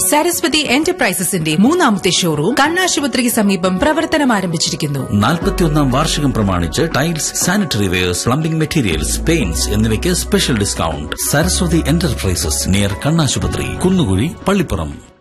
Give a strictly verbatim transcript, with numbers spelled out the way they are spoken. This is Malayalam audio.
സരസ്വതി എന്റർപ്രൈസസിന്റെ മൂന്നാമത്തെ ഷോറൂം കണ്ണാശുപത്രിക്ക് സമീപം പ്രവർത്തനം ആരംഭിച്ചിരിക്കുന്നു. നാൽപ്പത്തിയൊന്നാം വാർഷികം പ്രമാണിച്ച് tiles, sanitary wears, plumbing materials, paints എന്നിവയ്ക്ക് special discount. Saraswati enterprises near കണ്ണാശുപത്രി, കുന്നുകുഴി, പള്ളിപ്പുറം.